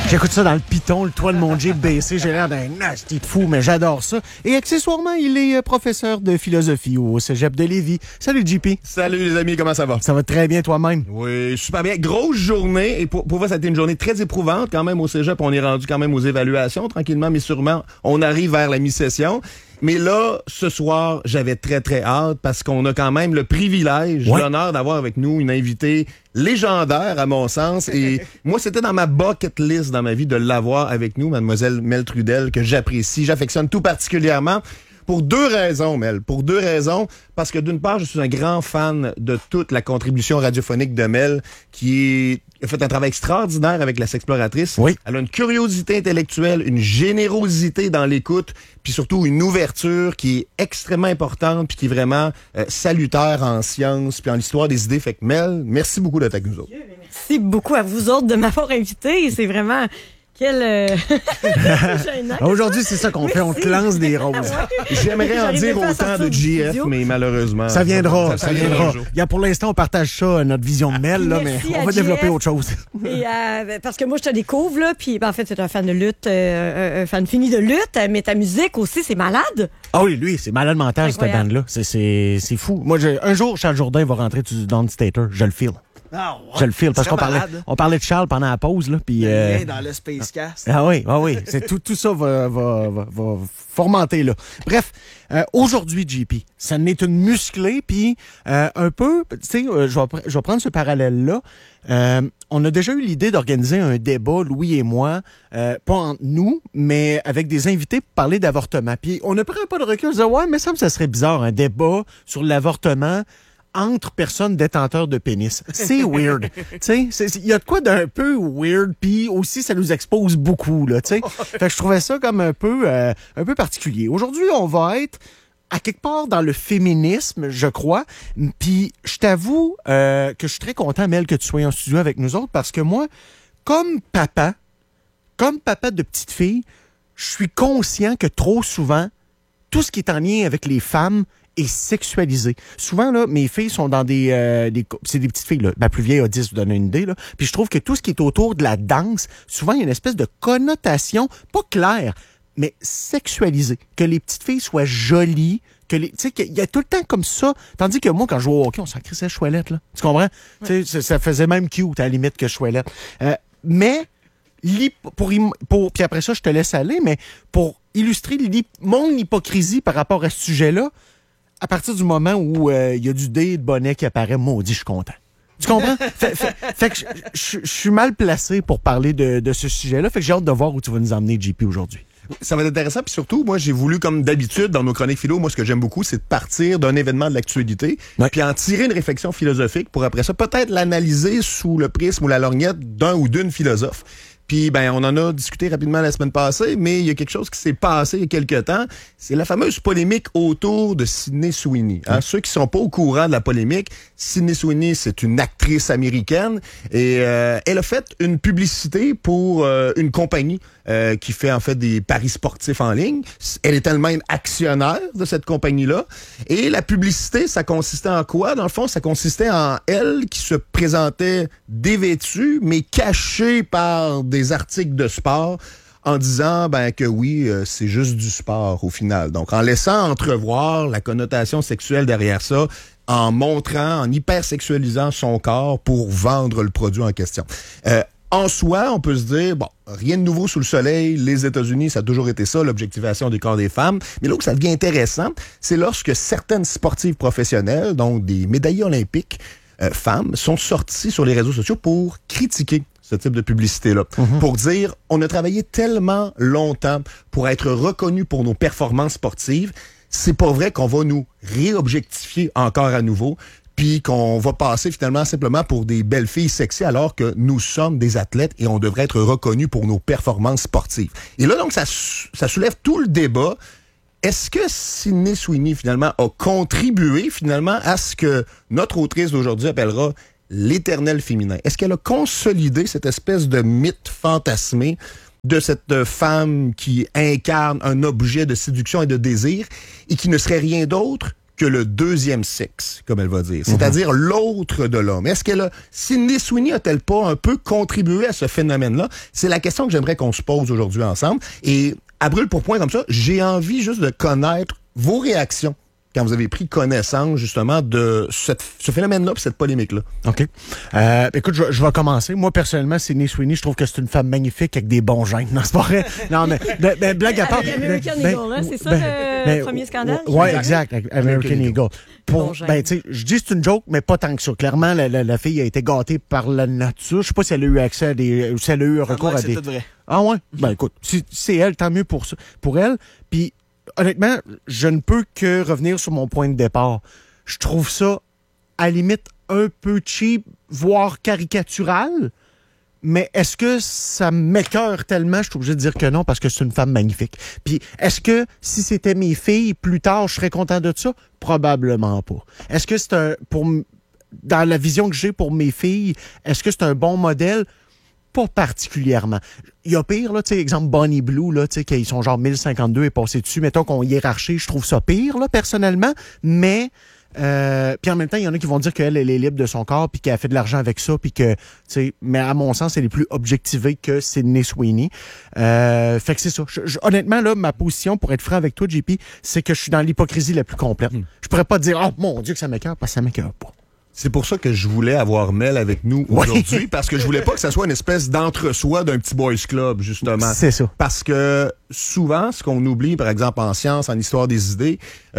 J'écoute ça dans le piton, le toit de mon Jeep baissé. J'ai l'air d'un nasty de fou, mais j'adore ça. Et accessoirement, il est professeur de philosophie au cégep de Lévis. Salut, JP. Salut les amis, comment ça va? Ça va très bien toi-même? Oui, super bien. Grosse journée. Et pour vous, ça a été une journée très éprouvante. Quand même, au cégep, on est rendu quand même aux évaluations. Tranquillement, mais sûrement, on arrive vers la mi-session. Mais là, ce soir, j'avais très, très hâte parce qu'on a quand même le privilège, l'honneur d'avoir avec nous une invitée légendaire, à mon sens. Et moi, c'était dans ma bucket list dans ma vie de l'avoir avec nous, mademoiselle Mel Trudel, que j'apprécie, j'affectionne tout particulièrement. Pour deux raisons, Mel. Pour deux raisons. Parce que d'une part, je suis un grand fan de toute la contribution radiophonique de Mel, qui a fait un travail extraordinaire avec la Sexploratrice. Oui. Elle a une curiosité intellectuelle, une générosité dans l'écoute, puis surtout une ouverture qui est extrêmement importante, puis qui est vraiment salutaire en sciences, puis en l'histoire des idées. Fait que Mel, merci beaucoup d'être avec nous autres. Merci beaucoup à vous autres de m'avoir invité. C'est vraiment... Aujourd'hui, c'est ça qu'on fait, on te lance des roses. J'aimerais en dire autant de GF, mais malheureusement... Ça viendra. Pour l'instant, on partage ça, notre vision de Mel, là, mais on va développer autre chose. Et, parce que moi, je te découvre, là, puis en fait, c'est un fan de lutte, un fan fini de lutte, mais ta musique aussi, c'est malade. Ah oui, lui, c'est malade mental, cette bande-là. C'est fou. Moi, un jour, Charles Jourdain va rentrer du Downstater, je le file. Ah, ouais. Je le file parce qu'on parlait de Charles pendant la pause là, puis dans le Spacecast. Ah oui, c'est tout ça va formenter là. Bref, aujourd'hui JP, ça n'est une musclée puis un peu, tu sais, je vais prendre ce parallèle là. On a déjà eu l'idée d'organiser un débat, Louis et moi, pas entre nous, mais avec des invités pour parler d'avortement. Puis on a pris un pas de recul, on se disait ouais, mais ça serait bizarre un débat sur l'avortement entre personnes détenteurs de pénis. C'est weird. Tu sais, il y a de quoi d'un peu weird, puis aussi, ça nous expose beaucoup, là, tu sais. Fait que je trouvais ça comme un peu particulier. Aujourd'hui, on va être à quelque part dans le féminisme, je crois. Puis je t'avoue que je suis très content, Mel, que tu sois en studio avec nous autres, parce que moi, comme papa de petite fille, je suis conscient que trop souvent, tout ce qui est en lien avec les femmes est sexualisé. Souvent, là, mes filles sont dans c'est des petites filles, là. Ma plus vieille a 10, vous donner une idée, là. Puis je trouve que tout ce qui est autour de la danse, souvent, il y a une espèce de connotation, pas claire, mais sexualisée. Que les petites filles soient jolies, tu sais, qu'il y a tout le temps comme ça. Tandis que moi, quand je jouais au hockey, on s'en crissait chouellette, là. Tu comprends? Ouais. Tu sais, ça faisait même cute, à la limite, que chouellette. Mais, puis après ça, je te laisse aller, mais pour illustrer mon hypocrisie par rapport à ce sujet-là, à partir du moment où il y a du dé de bonnet qui apparaît, maudit, je suis content. Tu comprends? fait que je suis mal placé pour parler de ce sujet-là. Fait que j'ai hâte de voir où tu vas nous emmener, JP, aujourd'hui. Ça va être intéressant, puis surtout, moi, j'ai voulu, comme d'habitude, dans nos chroniques philo, moi, ce que j'aime beaucoup, c'est de partir d'un événement de l'actualité, puis en tirer une réflexion philosophique pour, après ça, peut-être l'analyser sous le prisme ou la lorgnette d'un ou d'une philosophe. Puis, on en a discuté rapidement la semaine passée, mais il y a quelque chose qui s'est passé il y a quelque temps. C'est la fameuse polémique autour de Sydney Sweeney. Hein? Ceux qui sont pas au courant de la polémique, Sydney Sweeney, c'est une actrice américaine et elle a fait une publicité pour une compagnie qui fait en fait des paris sportifs en ligne. Elle est elle-même actionnaire de cette compagnie-là. Et la publicité, ça consistait en quoi? Dans le fond, ça consistait en elle qui se présentait dévêtue, mais cachée par des articles de sport en disant que oui, c'est juste du sport au final. Donc, en laissant entrevoir la connotation sexuelle derrière ça, en montrant, en hypersexualisant son corps pour vendre le produit en question. En soi, on peut se dire, rien de nouveau sous le soleil, les États-Unis, ça a toujours été ça, l'objectivation des corps des femmes. Mais là où ça devient intéressant, c'est lorsque certaines sportives professionnelles, donc des médaillés olympiques, femmes, sont sorties sur les réseaux sociaux pour critiquer ce type de publicité-là. Pour dire, on a travaillé tellement longtemps pour être reconnus pour nos performances sportives, c'est pas vrai qu'on va nous réobjectifier encore à nouveau, puis qu'on va passer finalement simplement pour des belles filles sexy alors que nous sommes des athlètes et on devrait être reconnus pour nos performances sportives. Et là, donc, ça soulève tout le débat. Est-ce que Sydney Sweeney, finalement, a contribué, finalement, à ce que notre autrice d'aujourd'hui appellera l'éternel féminin? Est-ce qu'elle a consolidé cette espèce de mythe fantasmé de cette femme qui incarne un objet de séduction et de désir et qui ne serait rien d'autre que le deuxième sexe, comme elle va dire, c'est-à-dire l'autre de l'homme. Est-ce que Sydney Sweeney a-t-elle pas un peu contribué à ce phénomène-là? C'est la question que j'aimerais qu'on se pose aujourd'hui ensemble. Et à brûle pour point comme ça, j'ai envie juste de connaître vos réactions quand vous avez pris connaissance, justement, de ce phénomène-là et cette polémique-là. OK. Écoute, je vais commencer. Moi, personnellement, Sydney Sweeney, je trouve que c'est une femme magnifique avec des bons gènes. Non, c'est pas vrai. Non, mais blague à part. American Eagle, hein, c'est ça le premier scandale? Oui, exact. American Eagle. Tu sais, je dis c'est une joke, mais pas tant que ça. Clairement, la fille a été gâtée par la nature. Je sais pas si elle a eu accès à ou si elle a eu recours à des... C'est tout vrai. Ah ouais? Ben écoute, si c'est elle, tant mieux pour elle. Puis, honnêtement, je ne peux que revenir sur mon point de départ. Je trouve ça, à la limite, un peu cheap, voire caricatural. Mais est-ce que ça m'écœure tellement? Je suis obligé de dire que non, parce que c'est une femme magnifique. Puis, est-ce que si c'était mes filles, plus tard, je serais content de ça? Probablement pas. Est-ce que dans la vision que j'ai pour mes filles, est-ce que c'est un bon modèle? Pas particulièrement. Il y a pire, là, tu sais, exemple Bonnie Blue, là, tu sais, qu'ils sont genre 1052 et passés dessus. Mettons qu'on hiérarchie, je trouve ça pire, là, personnellement. Mais, puis en même temps, il y en a qui vont dire qu'elle, elle est libre de son corps puis qu'elle a fait de l'argent avec ça puis que, tu sais, mais à mon sens, elle est plus objectivée que Sydney Sweeney. Fait que c'est ça. Honnêtement, là, ma position, pour être franc avec toi, JP, c'est que je suis dans l'hypocrisie la plus complète. Je pourrais pas dire, oh mon Dieu, que ça m'écoeure, parce que ça m'écoeure pas. C'est pour ça que je voulais avoir Mel avec nous aujourd'hui, parce que je voulais pas que ça soit une espèce d'entre-soi d'un petit boys club, justement. C'est ça. Parce que souvent, ce qu'on oublie, par exemple, en sciences, en histoire des idées,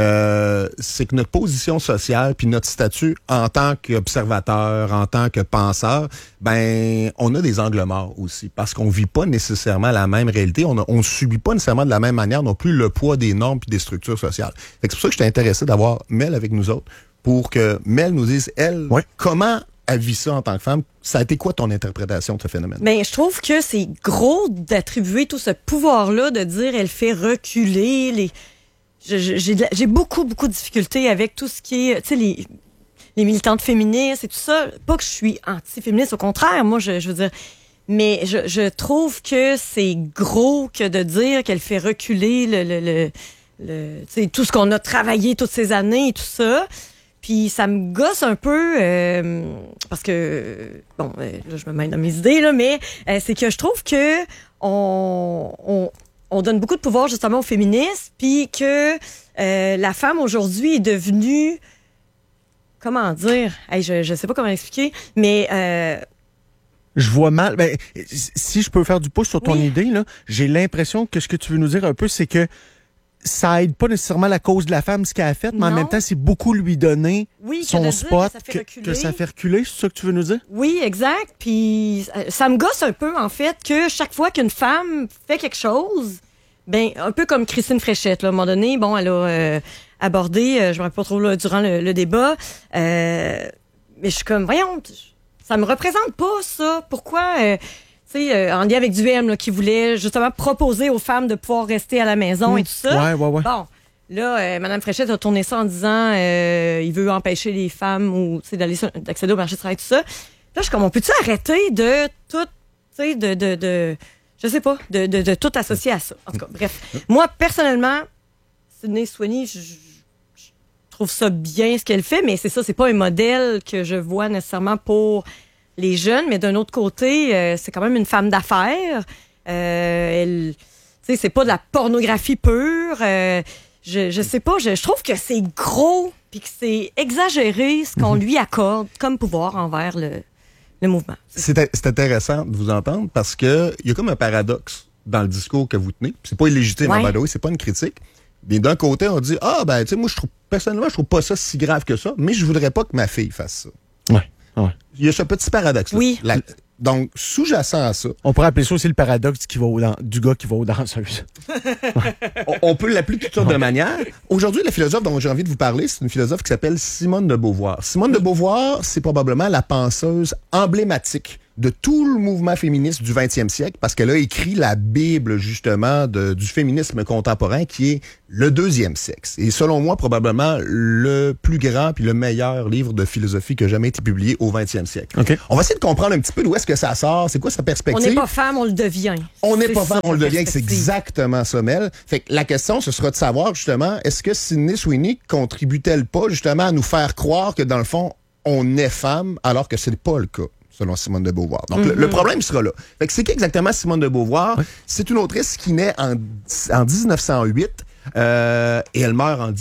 c'est que notre position sociale puis notre statut en tant qu'observateur, en tant que penseur, ben, on a des angles morts aussi, parce qu'on vit pas nécessairement la même réalité, on subit pas nécessairement de la même manière non plus le poids des normes puis des structures sociales. Fait que c'est pour ça que j'étais intéressé d'avoir Mel avec nous autres, pour que Mel nous dise, elle, comment elle vit ça en tant que femme. Ça a été quoi ton interprétation de ce phénomène? Ben, je trouve que c'est gros d'attribuer tout ce pouvoir-là, de dire elle fait reculer les... J'ai beaucoup de difficultés avec tout ce qui est, tu sais, les militantes féministes et tout ça. Pas que je suis anti-féministe, au contraire, moi, je veux dire... Mais je trouve que c'est gros que de dire qu'elle fait reculer tout ce qu'on a travaillé toutes ces années et tout ça. Puis ça me gosse un peu parce que bon, là je me mets dans mes idées là, mais c'est que je trouve que on donne beaucoup de pouvoir justement aux féministes, puis que la femme aujourd'hui est devenue, comment dire, je sais pas comment expliquer, mais je vois mal. Ben, si je peux faire du pouce sur ton idée là, j'ai l'impression que ce que tu veux nous dire un peu, c'est que ça aide pas nécessairement la cause de la femme, ce qu'elle a fait, mais en même temps, c'est beaucoup lui donner son spot que ça fait reculer. C'est ça que tu veux nous dire? Oui, exact. Puis ça me gosse un peu, en fait, que chaque fois qu'une femme fait quelque chose, ben un peu comme Christine Fréchette, là, à un moment donné, bon, elle a abordé, je me rappelle pas trop là, durant le débat, mais je suis comme, voyons, ça me représente pas ça. Pourquoi... en lien avec du VM là, qui voulait justement proposer aux femmes de pouvoir rester à la maison et tout ça. Ouais. Bon, là, Mme Fréchette a tourné ça en disant il veut empêcher les femmes ou d'accéder au marché du travail, tout ça. Là, je suis comme, on peut-tu arrêter de tout, je sais pas, de tout associer à ça. En tout cas, bref. Moi, personnellement, Sydney Sweeney, je trouve ça bien ce qu'elle fait, mais c'est ça, c'est pas un modèle que je vois nécessairement pour les jeunes, mais d'un autre côté, c'est quand même une femme d'affaires. Elle, c'est pas de la pornographie pure. Je sais pas, je trouve que c'est gros puis que c'est exagéré ce qu'on lui accorde comme pouvoir envers le mouvement. C'est intéressant de vous entendre parce que il y a comme un paradoxe dans le discours que vous tenez. C'est pas illégitime, by the way, c'est pas une critique. Mais d'un côté, on dit ben tu sais, moi personnellement, je trouve pas ça si grave que ça, mais je voudrais pas que ma fille fasse ça. Ouais. Il y a ce petit paradoxe-là. Oui. Donc, sous-jacent à ça... On pourrait appeler ça aussi le paradoxe du gars qui va aux danseuses. On peut l'appeler de toutes sortes de manières. Aujourd'hui, la philosophe dont j'ai envie de vous parler, c'est une philosophe qui s'appelle Simone de Beauvoir. Simone de Beauvoir, c'est probablement la penseuse emblématique de tout le mouvement féministe du 20e siècle, parce qu'elle a écrit la Bible, justement, du féminisme contemporain, qui est le deuxième sexe. Et selon moi, probablement le plus grand puis le meilleur livre de philosophie qui a jamais été publié au 20e siècle. Okay. On va essayer de comprendre un petit peu d'où est-ce que ça sort, c'est quoi sa perspective. On n'est pas femme, on le devient. On n'est pas ça, femme, on le devient, c'est perspective. exactement ça, Mel. Fait que la question, ce sera de savoir, justement, est-ce que Sydney Sweeney contribue-t-elle pas, justement, à nous faire croire que, dans le fond, on est femme, alors que c'est pas le cas, selon Simone de Beauvoir. Donc, le problème sera là. Fait que c'est qui exactement Simone de Beauvoir? C'est une autrice qui naît en 1908 et elle meurt en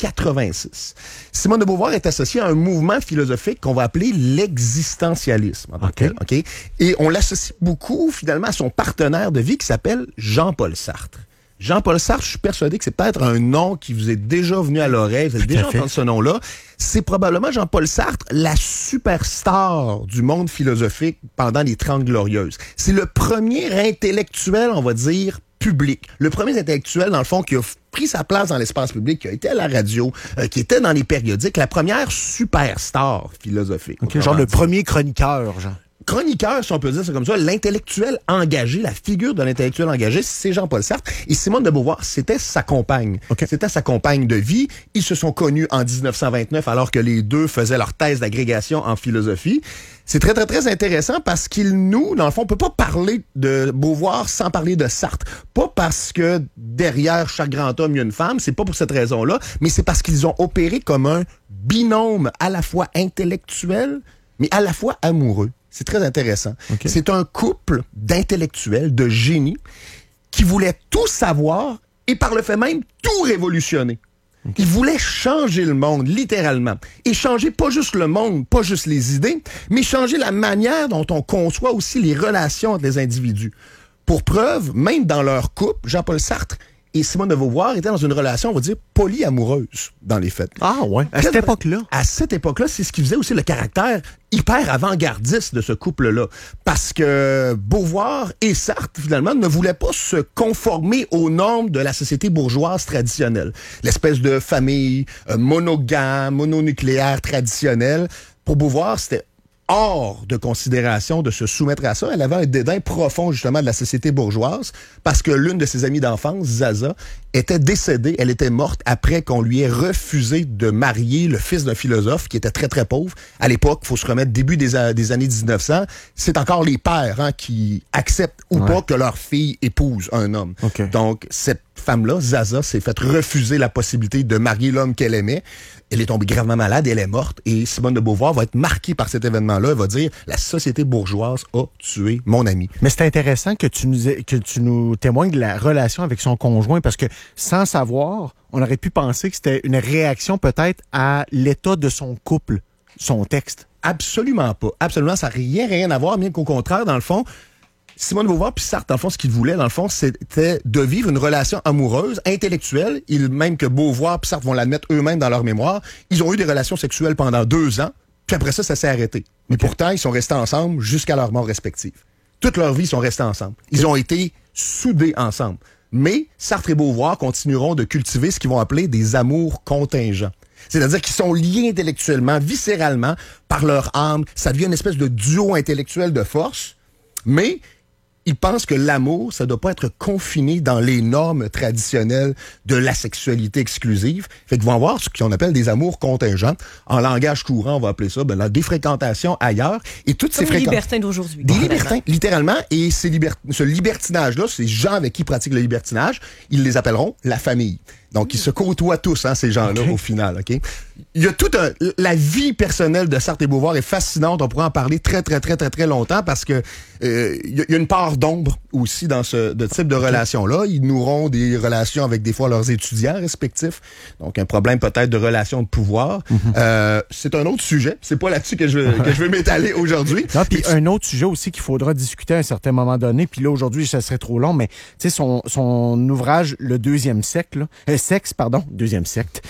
1986. Simone de Beauvoir est associée à un mouvement philosophique qu'on va appeler l'existentialisme. Okay. Et on l'associe beaucoup, finalement, à son partenaire de vie qui s'appelle Jean-Paul Sartre. Jean-Paul Sartre, je suis persuadé que c'est peut-être un nom qui vous est déjà venu à l'oreille. Vous avez déjà entendu ce nom-là. C'est probablement Jean-Paul Sartre, la superstar du monde philosophique pendant les 30 Glorieuses. C'est le premier intellectuel, on va dire, public. Le premier intellectuel, dans le fond, qui a pris sa place dans l'espace public, qui a été à la radio, qui était dans les périodiques. La première superstar philosophique. Okay, genre le premier chroniqueur, genre. Chroniqueur, si on peut dire ça comme ça, l'intellectuel engagé, la figure de l'intellectuel engagé, c'est Jean-Paul Sartre. Et Simone de Beauvoir, c'était sa compagne. Okay. C'était sa compagne de vie. Ils se sont connus en 1929 alors que les deux faisaient leur thèse d'agrégation en philosophie. C'est très, très, très intéressant parce qu'ils nous, dans le fond, on peut pas parler de Beauvoir sans parler de Sartre. Pas parce que derrière chaque grand homme, il y a une femme. C'est pas pour cette raison-là, mais c'est parce qu'ils ont opéré comme un binôme à la fois intellectuel, mais à la fois amoureux. C'est très intéressant. Okay. C'est un couple d'intellectuels, de génies, qui voulaient tout savoir et par le fait même tout révolutionner. Okay. Ils voulaient changer le monde, littéralement. Et changer pas juste le monde, pas juste les idées, mais changer la manière dont on conçoit aussi les relations entre les individus. Pour preuve, même dans leur couple, Jean-Paul Sartre et Simone de Beauvoir étaient dans une relation, on va dire, polyamoureuse, dans les faits. Ah ouais, à cette époque-là? À cette époque-là, c'est ce qui faisait aussi le caractère hyper avant-gardiste de ce couple-là. Parce que Beauvoir et Sartre, finalement, ne voulaient pas se conformer aux normes de la société bourgeoise traditionnelle. L'espèce de famille monogame, mononucléaire traditionnelle. Pour Beauvoir, c'était hors de considération de se soumettre à ça. Elle avait un dédain profond, justement, de la société bourgeoise parce que l'une de ses amies d'enfance, Zaza, était décédée. Elle était morte après qu'on lui ait refusé de marier le fils d'un philosophe qui était très, très pauvre. À l'époque, il faut se remettre début des années 1900. C'est encore les pères qui acceptent ou pas que leur fille épouse un homme. Okay. Donc, cette femme-là, Zaza, s'est fait refuser la possibilité de marier l'homme qu'elle aimait. Elle est tombée gravement malade, elle est morte. Et Simone de Beauvoir va être marquée par cet événement-là. Elle va dire, la société bourgeoise a tué mon ami. Mais c'est intéressant que tu nous témoignes de la relation avec son conjoint parce que sans savoir, on aurait pu penser que c'était une réaction peut-être à l'état de son couple, son texte. Absolument pas. Absolument, ça n'a rien à voir, bien qu'au contraire, dans le fond, Simone de Beauvoir puis Sartre, dans le fond, ce qu'ils voulaient, dans le fond, c'était de vivre une relation amoureuse, intellectuelle. Même que Beauvoir puis Sartre vont l'admettre eux-mêmes dans leur mémoire. Ils ont eu des relations sexuelles pendant 2 ans, puis après ça s'est arrêté. Mais pourtant, ils sont restés ensemble jusqu'à leur mort respective. Toute leur vie, ils sont restés ensemble. Ils ont été soudés ensemble. Mais Sartre et Beauvoir continueront de cultiver ce qu'ils vont appeler des amours contingents. C'est-à-dire qu'ils sont liés intellectuellement, viscéralement, par leur âme. Ça devient une espèce de duo intellectuel de force, mais ils pensent que l'amour, ça doit pas être confiné dans les normes traditionnelles de la sexualité exclusive. Fait qu'ils vont avoir ce qu'on appelle des amours contingents. En langage courant, on va appeler ça des fréquentations ailleurs. Et toutes ces fréquentations. Des libertins d'aujourd'hui. Des libertins, littéralement. Et ce libertinage-là, ces gens avec qui ils pratiquent le libertinage, ils les appelleront la famille. Donc, ils se côtoient tous, ces gens-là, au final, OK? Il y a la vie personnelle de Sartre et Beauvoir est fascinante. On pourrait en parler très, très, très, très, très longtemps parce que il y a une part d'ombre aussi dans ce type de relation-là. Ils nourront des relations avec des fois leurs étudiants respectifs. Donc, un problème peut-être de relation de pouvoir. C'est un autre sujet. C'est pas là-dessus que je veux m'étaler aujourd'hui. Non, puis un autre sujet aussi qu'il faudra discuter à un certain moment donné. Puis là, aujourd'hui, ça serait trop long, mais tu sais, son ouvrage, Le Deuxième Siècle, Deuxième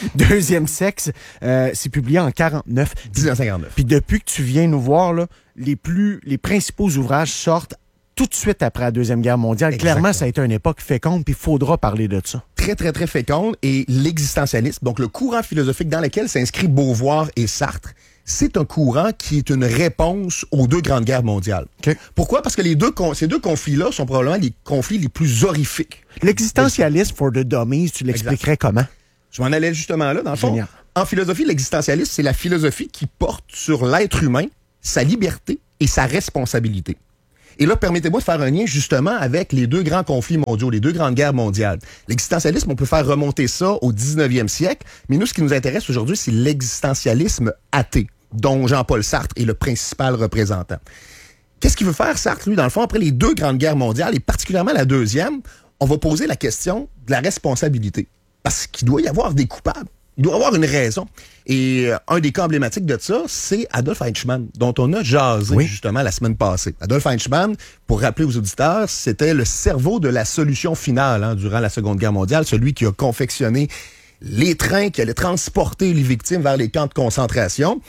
sexe, c'est publié en 1949. Puis depuis que tu viens nous voir, là, les principaux ouvrages sortent tout de suite après la Deuxième Guerre mondiale. Exactement. Clairement, ça a été une époque féconde, puis il faudra parler de ça. Très, très, très féconde. Et l'existentialisme, donc le courant philosophique dans lequel s'inscrit Beauvoir et Sartre, c'est un courant qui est une réponse aux 2 grandes guerres mondiales. Okay. Pourquoi? Parce que ces deux conflits-là sont probablement les conflits les plus horrifiques. L'existentialisme for the dummies, tu l'expliquerais comment? Je m'en allais justement là, dans le fond. Génial. En philosophie, l'existentialisme, c'est la philosophie qui porte sur l'être humain, sa liberté et sa responsabilité. Et là, permettez-moi de faire un lien justement avec les 2 grands conflits mondiaux, les 2 grandes guerres mondiales. L'existentialisme, on peut faire remonter ça au 19e siècle, mais nous, ce qui nous intéresse aujourd'hui, c'est l'existentialisme athée, dont Jean-Paul Sartre est le principal représentant. Qu'est-ce qu'il veut faire, Sartre, lui, dans le fond, après les 2 grandes guerres mondiales, et particulièrement la deuxième, on va poser la question de la responsabilité. Parce qu'il doit y avoir des coupables. Il doit y avoir une raison. Et un des cas emblématiques de ça, c'est Adolf Eichmann, dont on a jasé justement la semaine passée. Adolf Eichmann, pour rappeler aux auditeurs, c'était le cerveau de la solution finale durant la Seconde Guerre mondiale, celui qui a confectionné les trains qui allaient transporter les victimes vers les camps de concentration.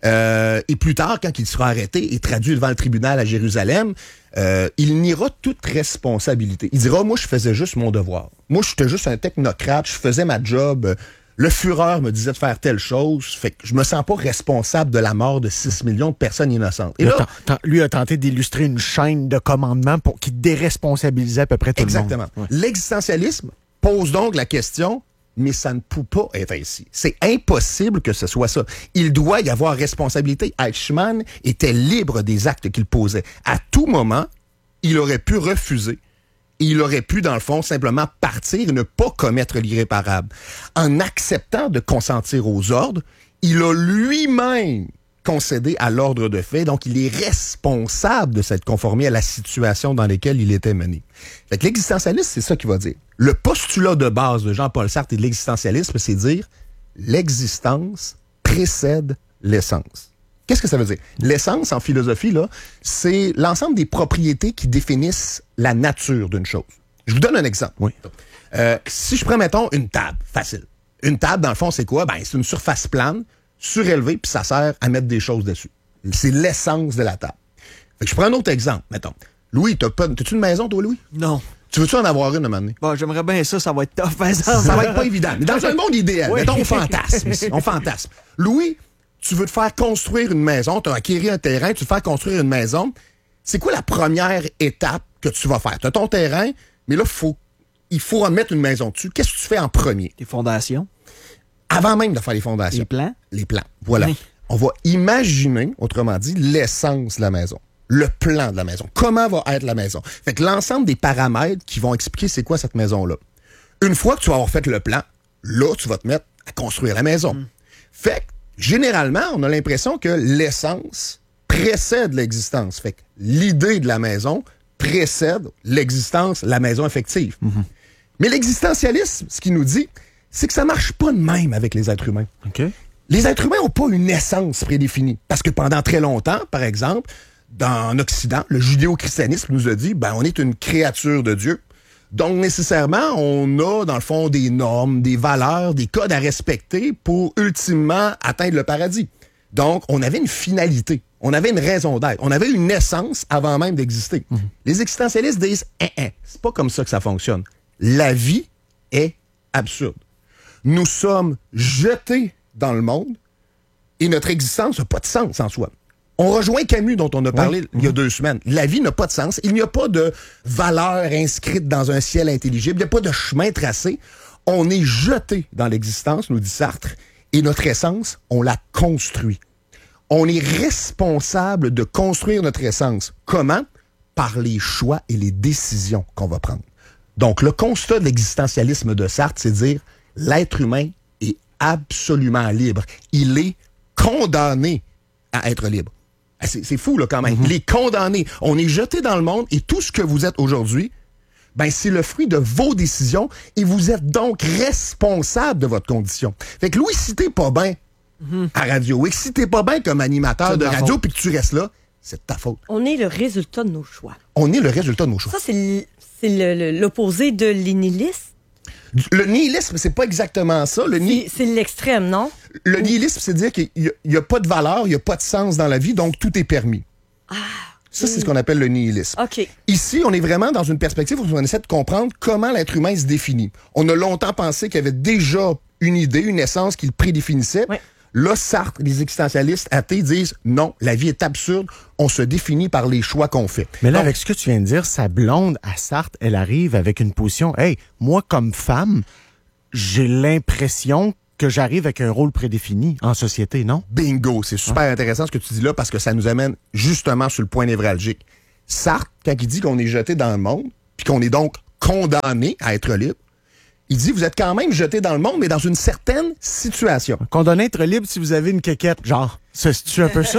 Et plus tard, quand il sera arrêté et traduit devant le tribunal à Jérusalem, il niera toute responsabilité. Il dira, moi, je faisais juste mon devoir. Moi, j'étais juste un technocrate, je faisais ma job. Le Führer me disait de faire telle chose, fait que je me sens pas responsable de la mort de 6 millions de personnes innocentes. Et là, lui a tenté d'illustrer une chaîne de commandement qui déresponsabilisait à peu près tout le monde. Exactement. L'existentialisme pose donc la question, mais ça ne peut pas être ainsi. C'est impossible que ce soit ça. Il doit y avoir responsabilité. Eichmann était libre des actes qu'il posait. À tout moment, il aurait pu refuser. Et il aurait pu, dans le fond, simplement partir et ne pas commettre l'irréparable. En acceptant de consentir aux ordres, il a lui-même concédé à l'ordre de fait, donc il est responsable de s'être conformé à la situation dans laquelle il était mené. Fait que l'existentialisme, c'est ça qu'il va dire. Le postulat de base de Jean-Paul Sartre et de l'existentialisme, c'est dire l'existence précède l'essence. Qu'est-ce que ça veut dire? L'essence, en philosophie, là, c'est l'ensemble des propriétés qui définissent la nature d'une chose. Je vous donne un exemple. Oui. Si je prends, mettons, une table, facile. Une table, dans le fond, c'est quoi? Ben, c'est une surface plane, surélevée, puis ça sert à mettre des choses dessus. C'est l'essence de la table. Fait que je prends un autre exemple, mettons. Louis, t'as-tu une maison, toi, Louis? Non. Tu veux-tu en avoir une à un moment donné? Bon, j'aimerais bien ça va être tough, par exemple. Ça va être pas évident. Mais dans un monde idéal, oui. mettons, on fantasme ici. On fantasme. Louis, tu veux te faire construire une maison, tu as acquis un terrain, tu veux te faire construire une maison. C'est quoi la première étape que tu vas faire? Tu as ton terrain, mais là, il faut en mettre une maison dessus. Qu'est-ce que tu fais en premier? Les fondations. Avant même de faire les fondations. Les plans. Les plans. Voilà. Oui. On va imaginer, autrement dit, l'essence de la maison. Le plan de la maison. Comment va être la maison? Fait que l'ensemble des paramètres qui vont expliquer c'est quoi cette maison-là. Une fois que tu vas avoir fait le plan, là, tu vas te mettre à construire la maison. Fait que, généralement, on a l'impression que l'essence précède l'existence. Fait que l'idée de la maison précède l'existence, la maison effective. Mais l'existentialisme, ce qu'il nous dit, c'est que ça marche pas de même avec les êtres humains. Okay. Les êtres humains n'ont pas une essence prédéfinie. Parce que pendant très longtemps, par exemple, en Occident, le judéo-christianisme nous a dit, on est une créature de Dieu. Donc, nécessairement, on a, dans le fond, des normes, des valeurs, des codes à respecter pour, ultimement, atteindre le paradis. Donc, on avait une finalité. On avait une raison d'être. On avait une essence avant même d'exister. Les existentialistes disent, c'est pas comme ça que ça fonctionne. La vie est absurde. Nous sommes jetés dans le monde et notre existence n'a pas de sens en soi. On rejoint Camus, dont on a parlé il y a 2 semaines. La vie n'a pas de sens. Il n'y a pas de valeur inscrite dans un ciel intelligible. Il n'y a pas de chemin tracé. On est jeté dans l'existence, nous dit Sartre, et notre essence, on la construit. On est responsable de construire notre essence. Comment? Par les choix et les décisions qu'on va prendre. Donc, le constat de l'existentialisme de Sartre, c'est de dire l'être humain est absolument libre. Il est condamné à être libre. C'est fou, là, quand même. Il est condamné. On est jeté dans le monde et tout ce que vous êtes aujourd'hui, c'est le fruit de vos décisions et vous êtes donc responsable de votre condition. Fait que Louis, si t'es pas bien à Radio X, si t'es pas bien comme animateur de radio puis que tu restes là, c'est de ta faute. On est le résultat de nos choix. On est le résultat de nos choix. Ça, c'est l'opposé de l'nihilisme. Le nihilisme, c'est pas exactement ça. C'est l'extrême, non? Le nihilisme, c'est dire qu'il n'y a pas de valeur, il n'y a pas de sens dans la vie, donc tout est permis. Ça, c'est ce qu'on appelle le nihilisme. OK. Ici, on est vraiment dans une perspective où on essaie de comprendre comment l'être humain se définit. On a longtemps pensé qu'il y avait déjà une idée, une essence qui le prédéfinissait. Ouais. Là, Sartre, les existentialistes athées disent non, la vie est absurde, on se définit par les choix qu'on fait. Mais là, Donc, avec ce que tu viens de dire, sa blonde à Sartre, elle arrive avec une position, hey, moi, comme femme, j'ai l'impression que j'arrive avec un rôle prédéfini en société, non? bingo, c'est super intéressant ce que tu dis là parce que ça nous amène justement sur le point névralgique. Sartre, quand il dit qu'on est jeté dans le monde, puis qu'on est donc condamné à être libre, il dit, vous êtes quand même jeté dans le monde, mais dans une certaine situation. Condamné à être libre si vous avez une quéquette, genre. C'est-tu un peu ça?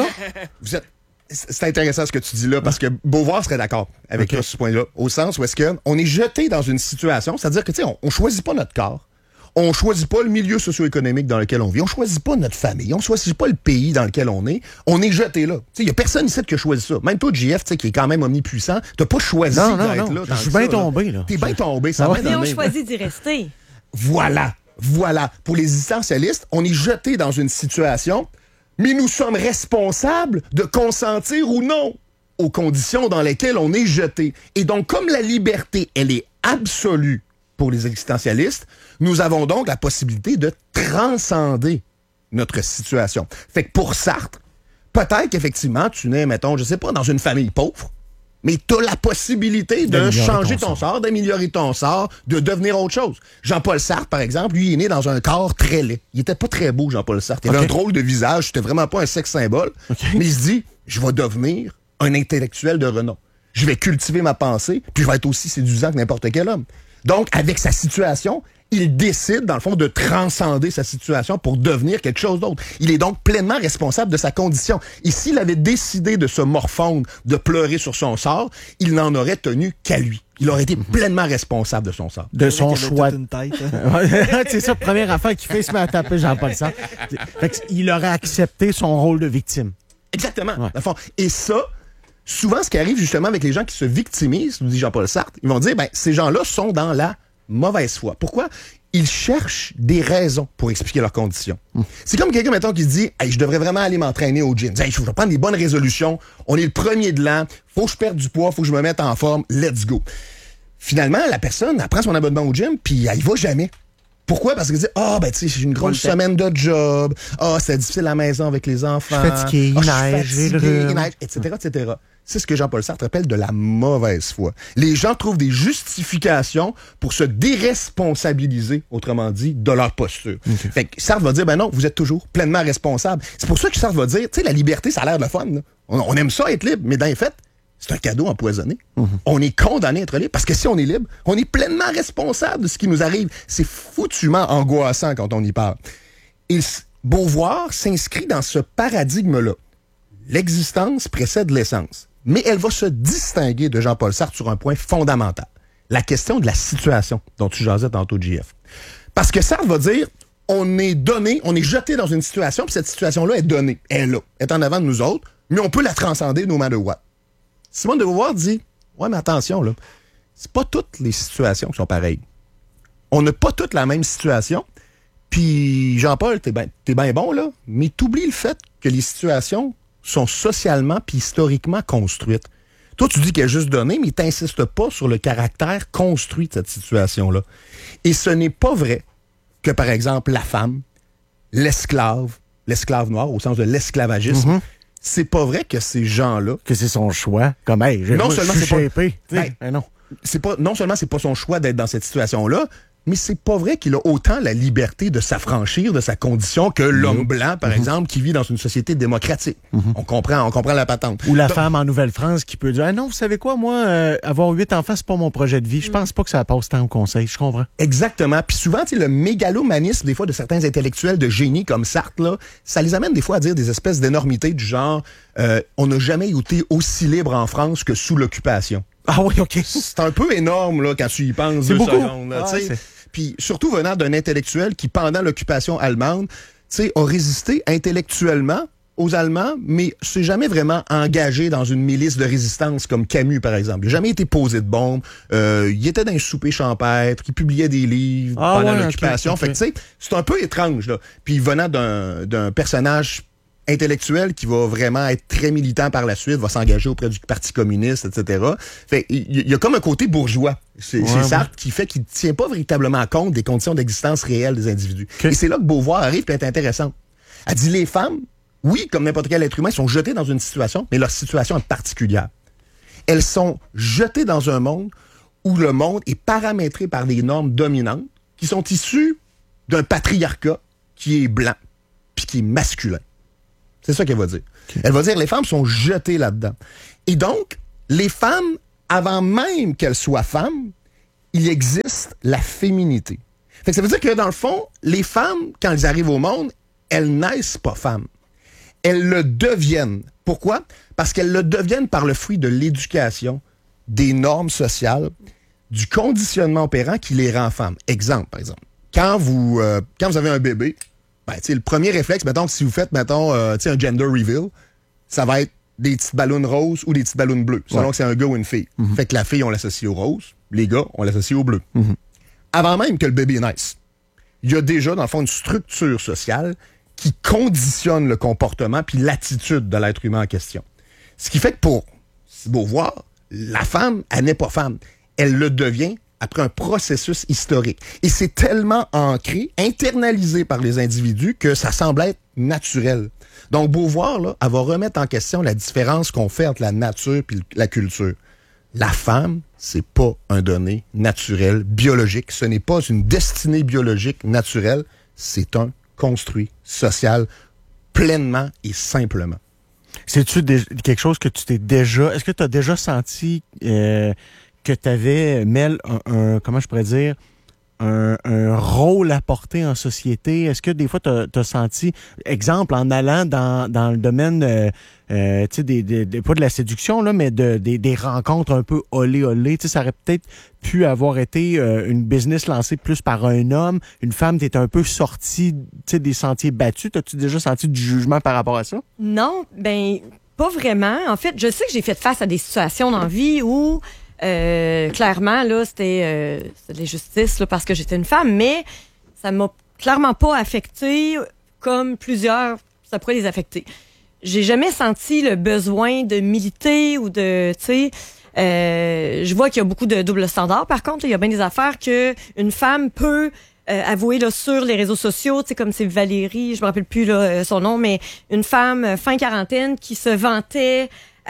C'est intéressant ce que tu dis là, parce que Beauvoir serait d'accord avec toi sur ce point-là, au sens où est-ce qu'on est jeté dans une situation, c'est-à-dire que, tu sais, on choisit pas notre corps, on choisit pas le milieu socio-économique dans lequel on vit, on choisit pas notre famille, on choisit pas le pays dans lequel on est jeté là. Tu sais, il y a personne ici qui a choisi ça. Même toi, JF, tu sais, qui est quand même omnipuissant, t'as pas choisi d'être là. Je suis bien tombé, là. T'es bien tombé, ça va. Mais on choisit d'y rester. Voilà. Pour les existentialistes, on est jeté dans une situation, mais nous sommes responsables de consentir ou non aux conditions dans lesquelles on est jeté. Et donc, comme la liberté, elle est absolue pour les existentialistes, nous avons donc la possibilité de transcender notre situation. Fait que pour Sartre, peut-être qu'effectivement, tu nais, mettons, je sais pas, dans une famille pauvre, mais tu as la possibilité de changer ton sort, d'améliorer ton sort, de devenir autre chose. Jean-Paul Sartre, par exemple, lui, il est né dans un corps très laid. Il était pas très beau, Jean-Paul Sartre. Il avait un drôle de visage, c'était vraiment pas un sexe symbole. Mais il se dit, je vais devenir un intellectuel de renom. Je vais cultiver ma pensée, puis je vais être aussi séduisant que n'importe quel homme. Donc, avec sa situation, il décide, dans le fond, de transcender sa situation pour devenir quelque chose d'autre. Il est donc pleinement responsable de sa condition. Et s'il avait décidé de se morfondre, de pleurer sur son sort, il n'en aurait tenu qu'à lui. Il aurait été pleinement responsable de son sort. De son choix. Une tête, hein? C'est ça, première affaire qu'il fait, il se met à taper Jean-Paul Sartre. Il aurait accepté son rôle de victime. Exactement. Dans le fond. Et ça, souvent, ce qui arrive justement avec les gens qui se victimisent, nous dit Jean-Paul Sartre, ils vont dire, ben, ces gens-là sont dans la mauvaise foi. Pourquoi? Ils cherchent des raisons pour expliquer leurs conditions. C'est comme quelqu'un, mettons, qui se dit, hey, je devrais vraiment aller m'entraîner au gym. Hey, je vais prendre des bonnes résolutions. On est le 1er de l'an. Faut que je perde du poids. Faut que je me mette en forme. Let's go. Finalement, la personne, elle prend son abonnement au gym, puis elle y va jamais. Pourquoi? Parce qu'elle dit, ben, tu sais, j'ai une grosse semaine de job. C'est difficile à la maison avec les enfants. Je suis fatigué, il neige, etc., etc. C'est ce que Jean-Paul Sartre appelle de la mauvaise foi. Les gens trouvent des justifications pour se déresponsabiliser, autrement dit, de leur posture. Okay. Fait que Sartre va dire, ben non, vous êtes toujours pleinement responsable. C'est pour ça que Sartre va dire, tu sais, la liberté, ça a l'air de fun. Là. On aime ça être libre, mais dans les faits, c'est un cadeau empoisonné. On est condamné à être libre, parce que si on est libre, on est pleinement responsable de ce qui nous arrive. C'est foutument angoissant quand on y parle. Et Beauvoir s'inscrit dans ce paradigme-là. L'existence précède l'essence. Mais elle va se distinguer de Jean-Paul Sartre sur un point fondamental. La question de la situation dont tu jasais tantôt, JF. Parce que Sartre va dire, on est jeté dans une situation, puis cette situation-là est donnée. Elle est là, elle est en avant de nous autres, mais on peut la transcender no matter what. Simone de Beauvoir dit, ouais, mais attention, là, c'est pas toutes les situations qui sont pareilles. On n'a pas toutes la même situation, puis Jean-Paul, t'es bien bon, là, mais t'oublies le fait que les situations sont socialement puis historiquement construites. Toi, tu dis qu'elle est juste donnée, mais t'insistes pas sur le caractère construit de cette situation-là. Et ce n'est pas vrai que, par exemple, la femme, l'esclave noir, au sens de l'esclavagisme, c'est pas vrai que ces gens-là... Que c'est son choix. Comme, hey, non seulement c'est pas... non. Non seulement c'est pas son choix d'être dans cette situation-là, mais c'est pas vrai qu'il a autant la liberté de s'affranchir de sa condition que l'homme blanc, par exemple, qui vit dans une société démocratique. On comprend la patente. Ou la femme en Nouvelle-France qui peut dire, ah non, vous savez quoi, moi, avoir 8 enfants, c'est pas mon projet de vie. Je pense pas que ça passe tant au conseil. Je comprends. Exactement. Puis souvent, tu sais, le mégalomanisme, des fois, de certains intellectuels de génie comme Sartre, là, ça les amène des fois à dire des espèces d'énormités du genre, on n'a jamais été aussi libre en France que sous l'occupation. Ah oui, OK. C'est un peu énorme, là, quand tu y penses. C'est beaucoup. Secondes, là, puis surtout venant d'un intellectuel qui, pendant l'occupation allemande, a résisté intellectuellement aux Allemands, mais s'est jamais vraiment engagé dans une milice de résistance comme Camus, par exemple. Il n'a jamais été posé de bombes. Il était dans un souper champêtre, il publiait des livres pendant l'occupation. Okay. Fait que, tu sais, c'est un peu étrange, là. Puis venant d'un personnage intellectuel qui va vraiment être très militant par la suite, va s'engager auprès du Parti communiste, etc. Fait il y a comme un côté bourgeois chez Sartre qui fait qu'il ne tient pas véritablement compte des conditions d'existence réelles des individus. Okay. Et c'est là que Beauvoir arrive et est intéressant. Elle dit, les femmes, oui, comme n'importe quel être humain, sont jetées dans une situation, mais leur situation est particulière. Elles sont jetées dans un monde où le monde est paramétré par des normes dominantes qui sont issues d'un patriarcat qui est blanc puis qui est masculin. C'est ça qu'elle va dire. Okay. Elle va dire les femmes sont jetées là-dedans. Et donc, les femmes, avant même qu'elles soient femmes, il existe la féminité. Fait que ça veut dire que, dans le fond, les femmes, quand elles arrivent au monde, elles naissent pas femmes. Elles le deviennent. Pourquoi? Parce qu'elles le deviennent par le fruit de l'éducation, des normes sociales, du conditionnement opérant qui les rend femmes. Exemple, par exemple. Quand vous avez un bébé, le premier réflexe, mettons, si vous faites, un gender reveal, ça va être des petites ballons roses ou des petites ballons bleues, selon que c'est un gars ou une fille. Mm-hmm. Fait que la fille, on l'associe au rose, les gars, on l'associe au bleu. Mm-hmm. Avant même que le bébé naisse, il y a déjà, dans le fond, une structure sociale qui conditionne le comportement puis l'attitude de l'être humain en question. Ce qui fait que pour Beauvoir, la femme, elle n'est pas femme. Elle le devient après un processus historique. Et c'est tellement ancré, internalisé par les individus que ça semble être naturel. Donc, Beauvoir, là, elle va remettre en question la différence qu'on fait entre la nature et la culture. La femme, c'est pas un donné naturel, biologique. Ce n'est pas une destinée biologique naturelle. C'est un construit social pleinement et simplement. C'est-tu quelque chose que tu t'es déjà... Est-ce que tu as déjà senti que tu avais, Mel, comment je pourrais dire, un rôle à porter en société? Est-ce que des fois, tu as senti, exemple, en allant dans le domaine, tu sais, pas de la séduction, là, mais des rencontres un peu olé, tu sais, ça aurait peut-être pu avoir été une business lancée plus par un homme, une femme, t'es un peu sortie, tu sais, des sentiers battus. T'as-tu déjà senti du jugement par rapport à ça? Non, pas vraiment. En fait, je sais que j'ai fait face à des situations dans la vie où clairement, là, c'était de l'injustice là, parce que j'étais une femme, mais ça m'a clairement pas affectée comme plusieurs, ça pourrait les affecter. J'ai jamais senti le besoin de militer ou de, tu sais, je vois qu'il y a beaucoup de double standards. Par contre, il y a bien des affaires que une femme peut avouer là, sur les réseaux sociaux, tu sais, comme c'est Valérie, je me rappelle plus là, son nom, mais une femme fin quarantaine qui se vantait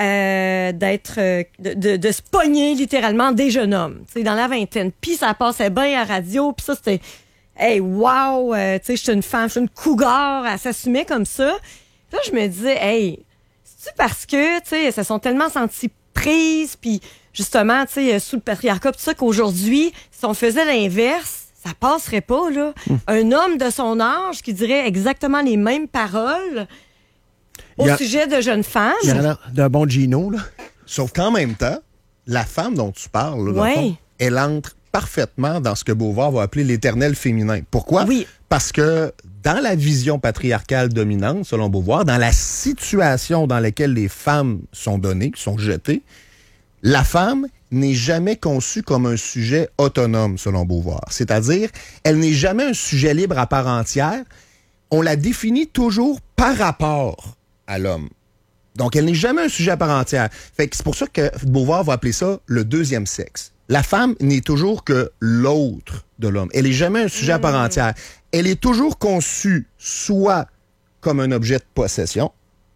de se pogner littéralement des jeunes hommes, tu sais, dans la vingtaine. Puis ça passait bien à radio, puis ça c'était hey wow, tu sais, je suis une femme, je suis une cougar, elle s'assumait comme ça. Puis là je me disais hey, c'est-tu parce que tu sais, elles se sont tellement senties prises, puis justement, tu sais, sous le patriarcat, tout ça qu'aujourd'hui, si on faisait l'inverse, ça passerait pas là. Un homme de son âge qui dirait exactement les mêmes paroles au sujet de jeunes femmes. Il y en a d'un bon Gino, là. Sauf qu'en même temps, la femme dont tu parles, là, dans le fond, elle entre parfaitement dans ce que Beauvoir va appeler l'éternel féminin. Pourquoi? Oui. Parce que dans la vision patriarcale dominante, selon Beauvoir, dans la situation dans laquelle les femmes sont données, sont jetées, la femme n'est jamais conçue comme un sujet autonome, selon Beauvoir. C'est-à-dire, elle n'est jamais un sujet libre à part entière. On la définit toujours par rapport à l'homme. Donc, elle n'est jamais un sujet à part entière. Fait que c'est pour ça que Beauvoir va appeler ça le deuxième sexe. La femme n'est toujours que l'autre de l'homme. Elle n'est jamais un sujet à part entière. Elle est toujours conçue soit comme un objet de possession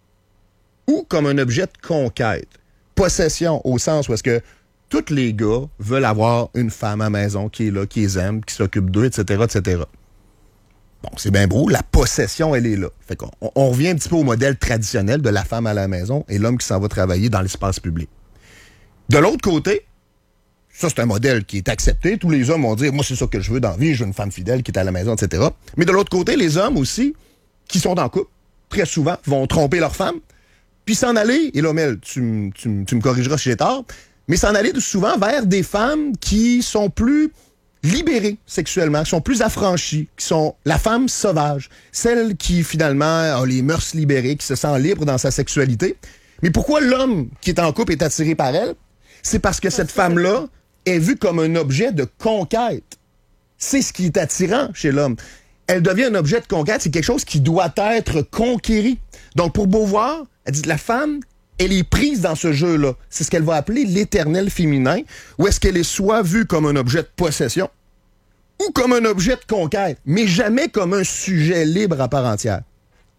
ou comme un objet de conquête. Possession au sens où est-ce que tous les gars veulent avoir une femme à la maison qui est là, qui les aime, qui s'occupe d'eux, etc., etc. Bon, c'est bien beau, la possession, elle est là. Fait qu'on revient un petit peu au modèle traditionnel de la femme à la maison et l'homme qui s'en va travailler dans l'espace public. De l'autre côté, ça, c'est un modèle qui est accepté. Tous les hommes vont dire, moi, c'est ça que je veux dans la vie, je veux une femme fidèle qui est à la maison, etc. Mais de l'autre côté, les hommes aussi, qui sont en couple, très souvent, vont tromper leur femme, puis s'en aller, et là, Mel, tu me corrigeras si j'ai tort, mais s'en aller souvent vers des femmes qui sont plus libérées sexuellement, qui sont plus affranchies, qui sont la femme sauvage, celle qui, finalement, a les mœurs libérées, qui se sent libre dans sa sexualité. Mais pourquoi l'homme qui est en couple est attiré par elle? C'est parce que cette femme-là est vue comme un objet de conquête. C'est ce qui est attirant chez l'homme. Elle devient un objet de conquête, c'est quelque chose qui doit être conquéri. Donc, pour Beauvoir, elle dit que la femme, elle est prise dans ce jeu-là. C'est ce qu'elle va appeler l'éternel féminin, où est-ce qu'elle est soit vue comme un objet de possession ou comme un objet de conquête, mais jamais comme un sujet libre à part entière.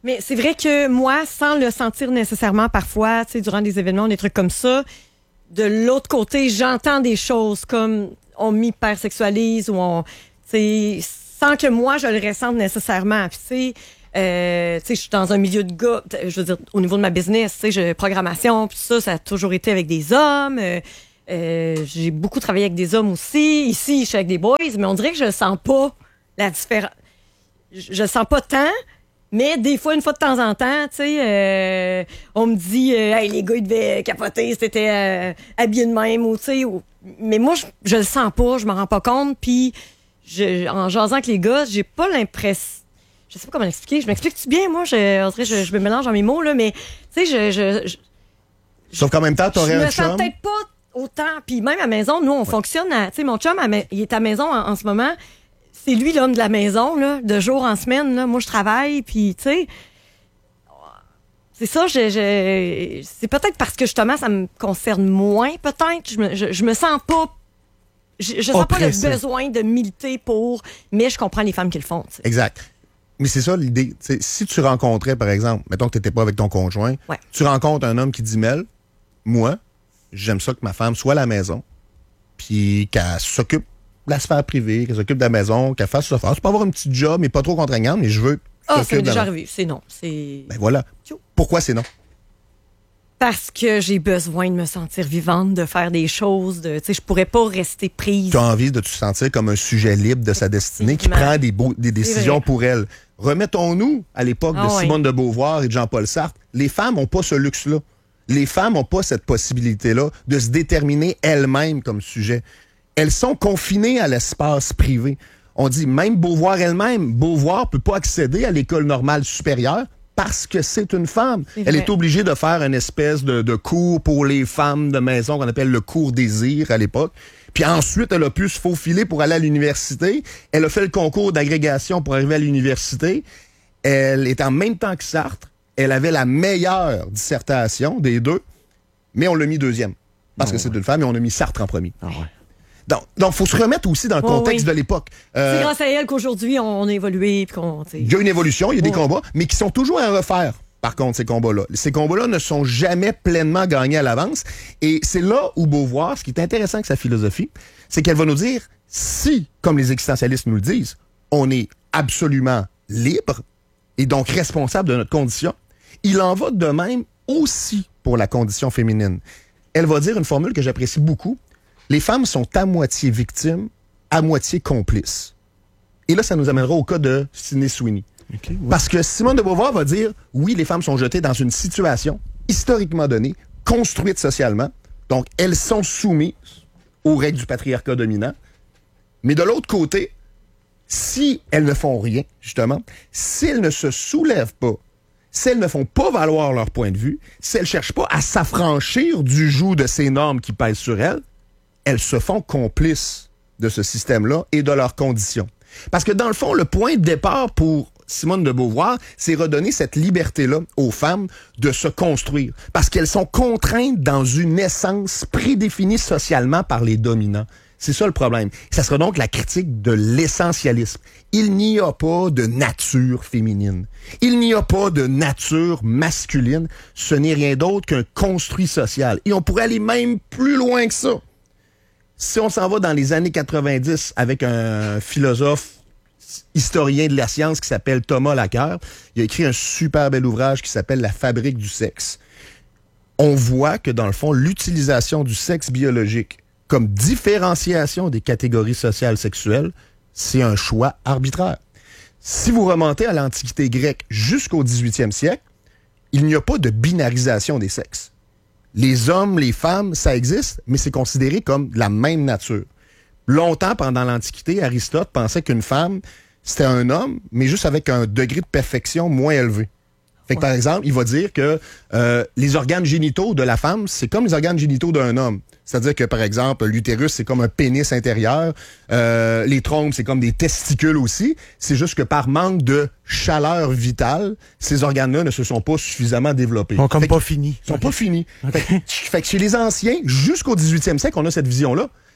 Mais c'est vrai que moi, sans le sentir nécessairement parfois, tu sais, durant des événements, des trucs comme ça, de l'autre côté, j'entends des choses comme on m'hypersexualise ou on, tu sais, sans que moi je le ressente nécessairement. Puis tu sais, je suis dans un milieu de gars, je veux dire, au niveau de ma business, tu sais, programmation, puis ça a toujours été avec des hommes. J'ai beaucoup travaillé avec des hommes aussi. Ici, je suis avec des boys, mais on dirait que je sens pas la différence. Je sens pas tant. Mais des fois, une fois de temps en temps, tu sais, on me dit, hey, les gars, ils devaient capoter, c'était habillé de même, ou tu sais, mais moi, je le sens pas, je m'en rends pas compte, puis en jasant avec les gars, j'ai pas l'impression, je sais pas comment l'expliquer, je m'explique-tu bien, moi, je me mélange dans mes mots, là, mais tu sais, Sauf qu'en même temps, t'aurais un chum. Je me sens peut-être pas autant, puis même à la maison, nous, on fonctionne, tu sais, mon chum, il est à la maison en ce moment. C'est lui l'homme de la maison, là, de jour en semaine. Là. Moi, je travaille, puis, tu sais, c'est ça, c'est peut-être parce que, justement, ça me concerne moins, peut-être. Je me sens pas... Je sens pas le besoin de militer pour... Mais je comprends les femmes qui le font, t'sais. Exact. Mais c'est ça l'idée. T'sais, si tu rencontrais, par exemple, mettons que tu n'étais pas avec ton conjoint, tu rencontres un homme qui dit, Mel, moi, j'aime ça que ma femme soit à la maison, puis qu'elle s'occupe de la sphère privée, qu'elle s'occupe de la maison, qu'elle fasse ça. Tu peux avoir un petit job, mais pas trop contraignant, mais je veux. Ah, ça m'est déjà arrivé. C'est non. Ben voilà. Pourquoi c'est non? Parce que j'ai besoin de me sentir vivante, de faire des choses. Tu sais, je pourrais pas rester prise. Tu as envie de te sentir comme un sujet libre de sa destinée qui prend des décisions pour elle. Remettons-nous à l'époque de Simone de Beauvoir et de Jean-Paul Sartre. Les femmes n'ont pas ce luxe-là. Les femmes n'ont pas cette possibilité-là de se déterminer elles-mêmes comme sujet. Elles sont confinées à l'espace privé. On dit même Beauvoir elle-même, Beauvoir peut pas accéder à l'école normale supérieure parce que c'est une femme. Elle est obligée de faire une espèce de cours pour les femmes de maison qu'on appelle le cours désir à l'époque. Puis ensuite, elle a pu se faufiler pour aller à l'université. Elle a fait le concours d'agrégation pour arriver à l'université. Elle est en même temps que Sartre. Elle avait la meilleure dissertation des deux, mais on l'a mis deuxième parce que c'est une femme et on a mis Sartre en premier. Ah ouais. Donc, faut se remettre aussi dans le contexte de l'époque. C'est grâce à elle qu'aujourd'hui, on a évolué. Il y a une évolution, il y a des combats, mais qui sont toujours à refaire, par contre, ces combats-là. Ces combats-là ne sont jamais pleinement gagnés à l'avance. Et c'est là où Beauvoir, ce qui est intéressant avec sa philosophie, c'est qu'elle va nous dire, si, comme les existentialistes nous le disent, on est absolument libre et donc responsable de notre condition, il en va de même aussi pour la condition féminine. Elle va dire une formule que j'apprécie beaucoup. Les femmes sont à moitié victimes, à moitié complices. Et là, ça nous amènera au cas de Sydney Sweeney. Okay, ouais. Parce que Simone de Beauvoir va dire, oui, les femmes sont jetées dans une situation historiquement donnée, construite socialement. Donc, elles sont soumises aux règles du patriarcat dominant. Mais de l'autre côté, si elles ne font rien, justement, si elles ne se soulèvent pas, si elles ne font pas valoir leur point de vue, si elles ne cherchent pas à s'affranchir du joug de ces normes qui pèsent sur elles se font complices de ce système-là et de leurs conditions. Parce que dans le fond, le point de départ pour Simone de Beauvoir, c'est redonner cette liberté-là aux femmes de se construire. Parce qu'elles sont contraintes dans une essence prédéfinie socialement par les dominants. C'est ça le problème. Ça sera donc la critique de l'essentialisme. Il n'y a pas de nature féminine. Il n'y a pas de nature masculine. Ce n'est rien d'autre qu'un construit social. Et on pourrait aller même plus loin que ça. Si on s'en va dans les années 90 avec un philosophe historien de la science qui s'appelle Thomas Laqueur, il a écrit un super bel ouvrage qui s'appelle « La fabrique du sexe ». On voit que, dans le fond, l'utilisation du sexe biologique comme différenciation des catégories sociales sexuelles, c'est un choix arbitraire. Si vous remontez à l'Antiquité grecque jusqu'au 18e siècle, il n'y a pas de binarisation des sexes. Les hommes, les femmes, ça existe, mais c'est considéré comme de la même nature. Longtemps, pendant l'Antiquité, Aristote pensait qu'une femme, c'était un homme, mais juste avec un degré de perfection moins élevé. Fait que, par exemple, il va dire que les organes génitaux de la femme, c'est comme les organes génitaux d'un homme. C'est-à-dire que, par exemple, l'utérus, c'est comme un pénis intérieur. Les trompes, c'est comme des testicules aussi. C'est juste que par manque de chaleur vitale, ces organes-là ne se sont pas suffisamment développés. Ils sont comme pas finis. Ils sont pas finis. Fait que chez les anciens, jusqu'au 18e siècle, on a cette vision-là.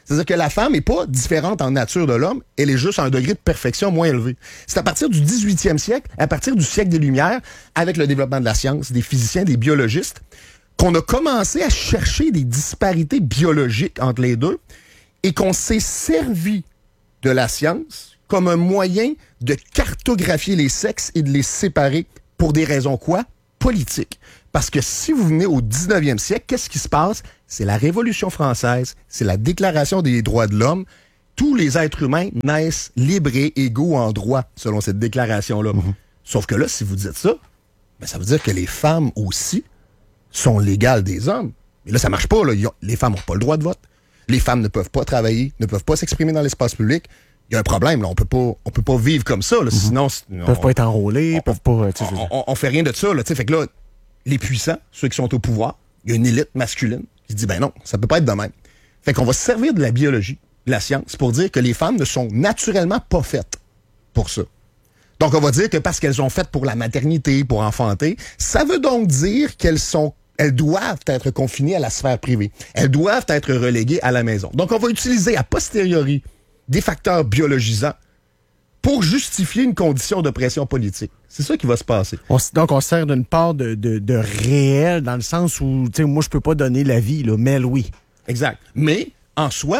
C'est-à-dire que la femme n'est pas différente en nature de l'homme, elle est juste à un degré de perfection moins élevé. C'est à partir du 18e siècle, à partir du siècle des Lumières, avec le développement de la science, des physiciens, des biologistes, qu'on a commencé à chercher des disparités biologiques entre les deux et qu'on s'est servi de la science comme un moyen de cartographier les sexes et de les séparer pour des raisons quoi? Politiques. Parce que si vous venez au 19e siècle, qu'est-ce qui se passe? C'est la Révolution française, c'est la Déclaration des droits de l'homme. Tous les êtres humains naissent libres et égaux en droit, selon cette déclaration-là. Sauf que là, si vous dites ça, ben, ça veut dire que les femmes aussi sont légales des hommes. Mais là, ça marche pas. Là. Les femmes n'ont pas le droit de vote. Les femmes ne peuvent pas travailler, ne peuvent pas s'exprimer dans l'espace public. Il y a un problème, là. On peut pas vivre comme ça, là. Sinon, Ils peuvent pas être enrôlés, peuvent pas... On fait rien de ça, là. Fait que là, les puissants, ceux qui sont au pouvoir, il y a une élite masculine qui dit, ben non, ça peut pas être de même. Fait qu'on va se servir de la biologie, de la science, pour dire que les femmes ne sont naturellement pas faites pour ça. Donc, on va dire que parce qu'elles sont faites pour la maternité, pour enfanter, ça veut donc dire qu'elles doivent être confinées à la sphère privée. Elles doivent être reléguées à la maison. Donc, on va utiliser a posteriori des facteurs biologisants pour justifier une condition de pression politique. C'est ça qui va se passer. Donc, on sert d'une part de réel, dans le sens où, tu sais, moi, je peux pas donner l'avis, là, mais oui. Exact. Mais, en soi,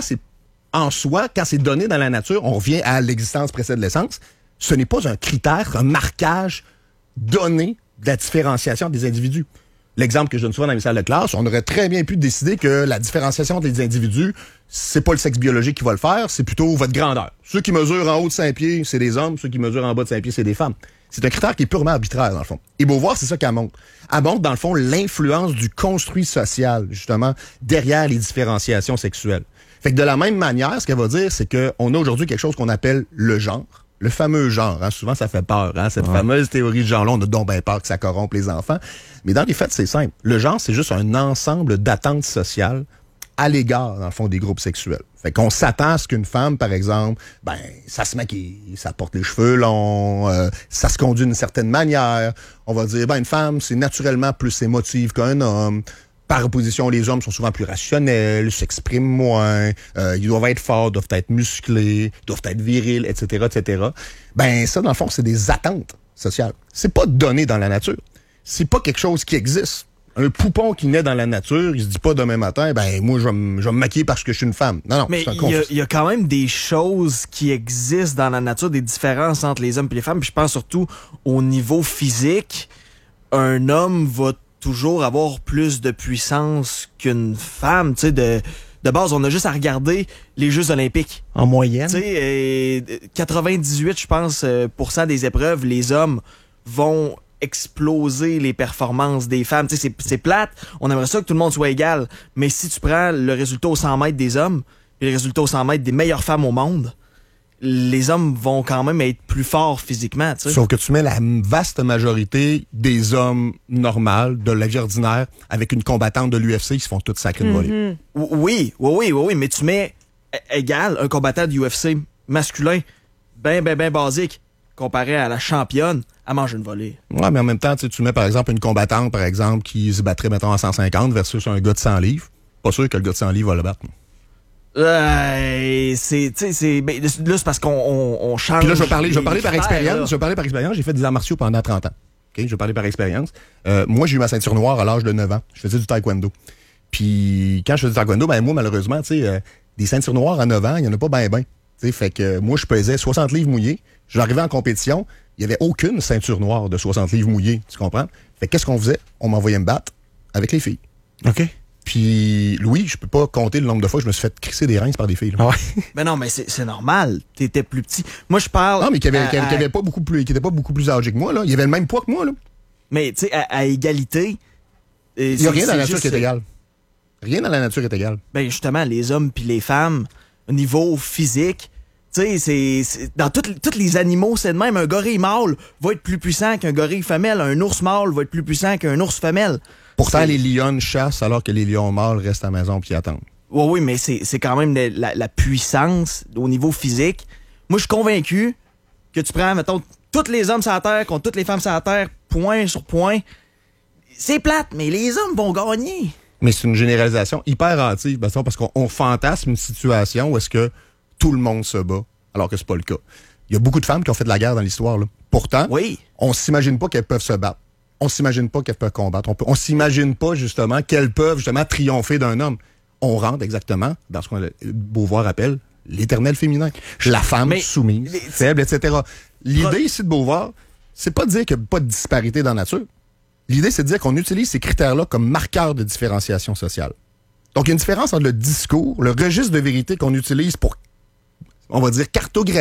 quand c'est donné dans la nature, on revient à l'existence précède l'essence, ce n'est pas un critère, un marquage donné de la différenciation des individus. L'exemple que je donne souvent dans mes salles de classe, on aurait très bien pu décider que la différenciation des individus, c'est pas le sexe biologique qui va le faire, c'est plutôt votre grandeur. Ceux qui mesurent en haut de 5 pieds, c'est des hommes, ceux qui mesurent en bas de 5 pieds, c'est des femmes. C'est un critère qui est purement arbitraire, dans le fond. Et Beauvoir, c'est ça qu'elle montre. Elle montre, dans le fond, l'influence du construit social, justement, derrière les différenciations sexuelles. Fait que de la même manière, ce qu'elle va dire, c'est qu'on a aujourd'hui quelque chose qu'on appelle le genre. Le fameux genre, hein, souvent ça fait peur, hein, cette fameuse théorie du genre-là, on a donc bien peur que ça corrompe les enfants. Mais dans les faits, c'est simple. Le genre, c'est juste un ensemble d'attentes sociales à l'égard, dans le fond, des groupes sexuels. Fait qu'on s'attend à ce qu'une femme, par exemple, ben, ça se maquille, ça porte les cheveux longs, ça se conduit d'une certaine manière. On va dire, ben, une femme, c'est naturellement plus émotive qu'un homme. Par opposition, les hommes sont souvent plus rationnels, s'expriment moins, ils doivent être forts, doivent être musclés, doivent être virils, etc., etc. Ben, ça, dans le fond, c'est des attentes sociales. C'est pas donné dans la nature. C'est pas quelque chose qui existe. Un poupon qui naît dans la nature, il se dit pas demain matin, ben, moi, je vais me maquiller parce que je suis une femme. Non, non, mais c'est un il y a quand même des choses qui existent dans la nature, des différences entre les hommes et les femmes. Puis je pense surtout au niveau physique. Un homme va toujours avoir plus de puissance qu'une femme. Tu sais, de base, on a juste à regarder les Jeux olympiques. En moyenne. Tu sais, 98, je pense, % des épreuves, les hommes vont exploser les performances des femmes. Tu sais, c'est plate. On aimerait ça que tout le monde soit égal. Mais si tu prends le résultat au 100 mètres des hommes et le résultat au 100 mètres des meilleures femmes au monde, les hommes vont quand même être plus forts physiquement. Tu sais. Sauf que tu mets la vaste majorité des hommes normaux, de la vie ordinaire, avec une combattante de l'UFC, ils se font toutes sacrées de volée. Oui, mais tu mets égal un combattant de l'UFC masculin, ben basique, comparé à la championne, à manger une volée. Ouais, mais en même temps, tu mets par exemple une combattante, par exemple, qui se battrait, mettons, à 150 versus un gars de 100 livres. Pas sûr que le gars de 100 livres va le battre. Ben, là, c'est parce qu'on change. Puis là, je vais parler par expérience. Je vais parler par expérience. J'ai fait des arts martiaux pendant 30 ans. Okay? Je vais parler par expérience. Moi, j'ai eu ma ceinture noire à l'âge de 9 ans. Je faisais du taekwondo. Puis, quand je faisais du taekwondo, ben, moi, malheureusement, des ceintures noires à 9 ans, il n'y en a pas ben. Fait que moi, je pesais 60 livres mouillés. J'arrivais en compétition. Il n'y avait aucune ceinture noire de 60 livres mouillés. Tu comprends? Fait que qu'est-ce qu'on faisait? On m'envoyait me battre avec les filles. OK. Puis, Louis, je peux pas compter le nombre de fois que je me suis fait crisser des reins par des filles. Là. Ouais. Mais non, mais c'est normal. T'étais plus petit. Moi, je parle. Non, mais qui était pas beaucoup plus âgé que moi, là. Il avait le même poids que moi, là. Mais, tu sais, à égalité. Il n'y a rien dans la nature qui est égal. Rien dans la nature est égal. Ben, justement, les hommes puis les femmes, au niveau physique, tu sais, c'est dans tous les animaux, c'est de même. Un gorille mâle va être plus puissant qu'un gorille femelle. Un ours mâle va être plus puissant qu'un ours femelle. Pourtant, les lions chassent alors que les lions mâles restent à la maison puis attendent. Oui, mais c'est quand même la puissance au niveau physique. Moi, je suis convaincu que tu prends, mettons, tous les hommes sur la Terre contre toutes les femmes sur la Terre, point sur point. C'est plate, mais les hommes vont gagner. Mais c'est une généralisation hyper hâtive, parce qu'on fantasme une situation où est-ce que tout le monde se bat, alors que c'est pas le cas. Il y a beaucoup de femmes qui ont fait de la guerre dans l'histoire, là. Pourtant, on s'imagine pas qu'elles peuvent se battre. On s'imagine pas qu'elles peuvent combattre. On s'imagine pas, justement, qu'elles peuvent, justement, triompher d'un homme. On rentre exactement dans ce que Beauvoir appelle l'éternel féminin. La femme soumise, faible, etc. L'idée ici de Beauvoir, c'est pas de dire qu'il n'y a pas de disparité dans la nature. L'idée, c'est de dire qu'on utilise ces critères-là comme marqueurs de différenciation sociale. Donc, il y a une différence entre le discours, le registre de vérité qu'on utilise pour, on va dire, cartographier